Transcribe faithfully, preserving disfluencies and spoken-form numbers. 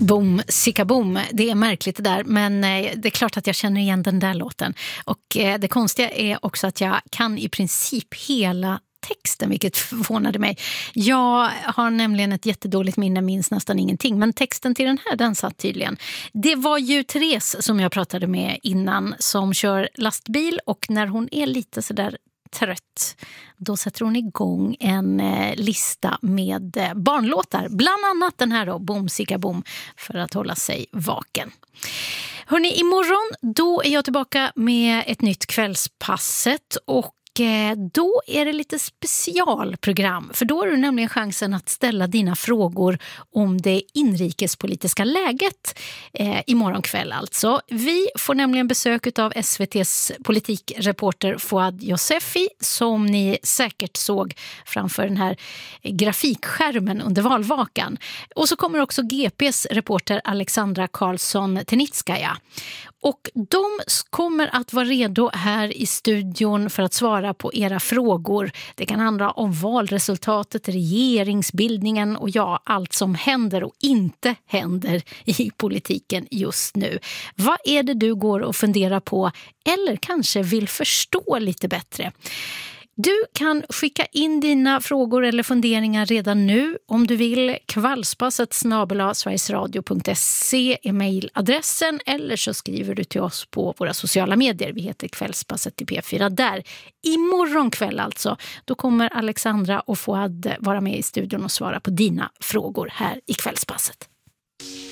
Boom, sicka boom. Det är märkligt det där, men det är klart att jag känner igen den där låten. Och det konstiga är också att jag kan i princip hela texten, vilket förvånade mig. Jag har nämligen ett jättedåligt minne, minns nästan ingenting. Men texten till den här, den satt tydligen. Det var ju Therese som jag pratade med innan som kör lastbil, och när hon är lite sådär trött, då sätter hon igång en eh, lista med eh, barnlåtar. Bland annat den här då, Boom, sicka boom, för att hålla sig vaken. Hörrni, imorgon då är jag tillbaka med ett nytt Kvällspasset, och då är det lite specialprogram, för då har du nämligen chansen att ställa dina frågor om det inrikespolitiska läget eh, imorgon kväll alltså. Vi får nämligen besök av S V T:s politikreporter Fouad Youssefi, som ni säkert såg framför den här grafikskärmen under valvakan. Och så kommer också G P:s reporter Alexandra Karlsson-Tenitskaja. Och de kommer att vara redo här i studion för att svara på era frågor. Det kan handla om valresultatet, regeringsbildningen och ja, allt som händer och inte händer i politiken just nu. Vad är det du går och funderar på eller kanske vill förstå lite bättre? Du kan skicka in dina frågor eller funderingar redan nu om du vill. Kvällspasset snabel-a sverigesradio punkt se är mejladressen, eller så skriver du till oss på våra sociala medier. Vi heter Kvällspasset i P fyra där. Imorgon kväll alltså, då kommer Alexandra och Fouad vara med i studion och svara på dina frågor här i Kvällspasset.